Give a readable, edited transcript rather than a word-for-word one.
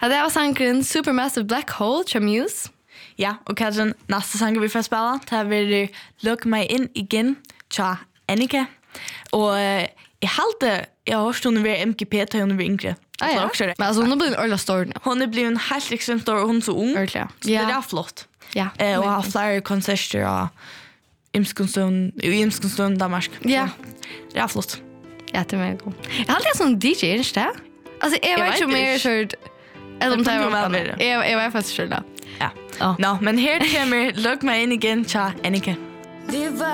Ja, det var sangren Supermassive Black Hole til Muse. Ja, og Katrin, næste sang vi får spille, der vil Luk mig ind igen til Annika. Og jeg halte, jeg har hørt hun ved MGP til hun ved yngre. Ja. Men altså, hun er blevet en øyla stor nu. Hun er blevet en helt ekstremt stor, og hun er så ung. Ordentlig, Så det er flott. Ja. Og har flere konserter og Imskunstund Danmark. Ja. Det er flott. Ja, det er meget god. Jeg har alltid sådan en DJ, ikke det? Altså, jeg vet ikke om jeg er kjørt... Eller om det var jeg var faktisk kjørt da. Ja. Nå, men her kommer Luk mig ind igen til Annika.